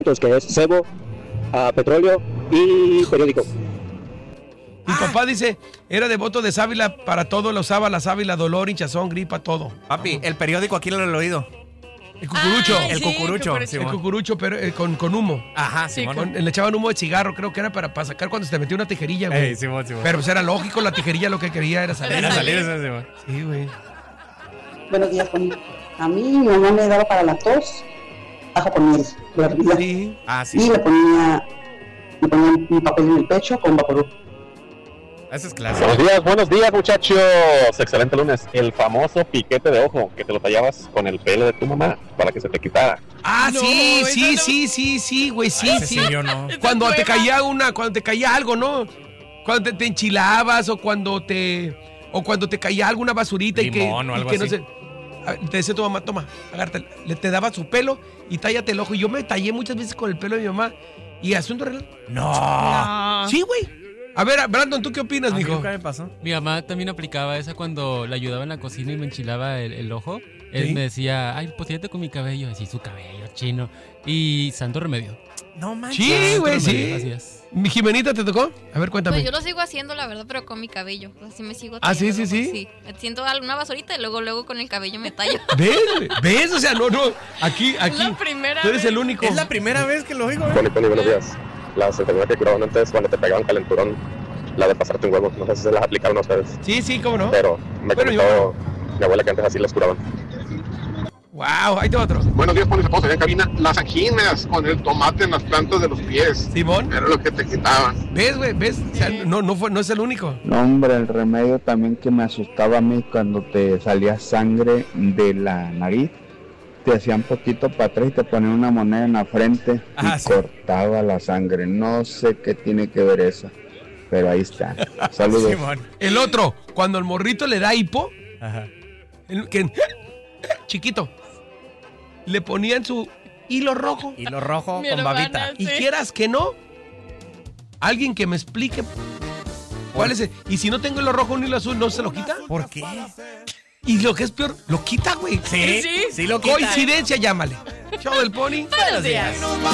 que es cebo, petróleo y periódico. Mi papá dice, era devoto de sábila para todo, lo usaba la sábila, dolor, hinchazón, gripa, todo. Papi, el periódico aquí lo he oído. El cucurucho. El cucurucho. El cucurucho, pero con humo. Ajá, Sí, Simón. Le echaban humo de cigarro, creo que era para sacar cuando se te metía una tijerilla, güey. Ey, Simón. Pero pues era lógico, la tijerilla lo que quería era salir. Era salir eso, Simón. Sí, güey. Buenos días, Juan. A mí mi mamá me daba para la tos ajo con miel, lo hervía. Sí. Ah, sí. Y le ponía mi papel en el pecho con vaporú. Eso es clásico. Buenos días, muchachos. Excelente lunes. El famoso piquete de ojo que te lo tallabas con el pelo de tu mamá para que se te quitara. Ah, No, sí, esa güey, sí. Yo no. Cuando te caía algo, ¿no? Cuando te enchilabas o cuando te caía alguna basurita Limón o algo que no así. sé. Te decía tu mamá, toma, agárrate, te daba su pelo y tállate el ojo. Y yo me tallé muchas veces con el pelo de mi mamá. Y asunto real. No. Sí, güey. A ver, Brandon, ¿tú qué opinas, A mí mijo? nunca me pasó. Mi mamá también aplicaba esa cuando la ayudaba en la cocina y me enchilaba el ojo. Él ¿Sí? me decía, ay, pues fíjate con mi cabello. Así, su cabello chino. Y santo remedio. No manches. Sí, Santo güey, remedio, sí. Así es. Mi Jimenita, ¿te tocó? A ver, cuéntame. Pues yo lo sigo haciendo, la verdad, pero con mi cabello. Así me sigo Ah, tallando ¿sí? el ojo, sí. Siento alguna basurita y luego con el cabello me tallo. ¿Ves? O sea, no. Aquí. Es la primera Tú eres vez. el único. Es la primera vez que lo oigo, Poni, buenos días. Las enfermedades que curaban antes cuando te pegaban calenturón, la de pasarte un huevo. No sé si se las aplicaron a ustedes. Sí, cómo no. Pero me Bueno, comentó mi abuela que antes así las curaban. Wow, ahí te va otro. Buenos días, Poli, allá en cabina. Las anginas con el tomate en las plantas de los pies. Simón. Era lo que te quitaban. ¿Ves, güey? ¿Ves? O sea, no es el único. No, hombre, el remedio también que me asustaba a mí cuando te salía sangre de la nariz. Te hacían poquito para atrás y te ponían una moneda en la frente y Sí. cortaba la sangre. No sé qué tiene que ver eso, pero ahí está. Saludos. Simón. El otro, cuando el morrito le da hipo, Ajá. chiquito, le ponían su hilo rojo. Hilo rojo Mi con hermana, babita. Y sí. quieras que no, alguien que me explique cuál es el. Y si no tengo hilo rojo, un hilo azul, ¿no se lo quita? ¿Por qué? Y lo que es peor, lo quita, güey. Sí, Sí. sí lo quita. Coincidencia, llámale. Show del Pony. Buenos días.